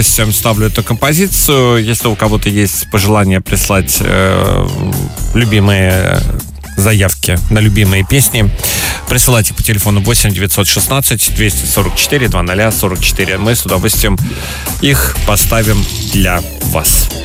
ставлю эту композицию. Если у кого-то есть пожелание прислать любимые заявки на любимые песни, присылайте по телефону 8 916 244 0044. Мы с удовольствием их поставим для вас.